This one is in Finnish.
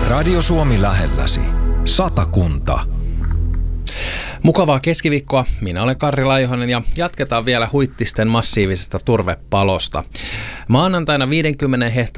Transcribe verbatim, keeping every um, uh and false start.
Radio Suomi lähelläsi. Satakunta. Mukavaa keskiviikkoa. Minä olen Karri Laihonen ja jatketaan vielä Huittisten massiivisesta turvepalosta. Maanantaina viidenkymmenen hehtaarin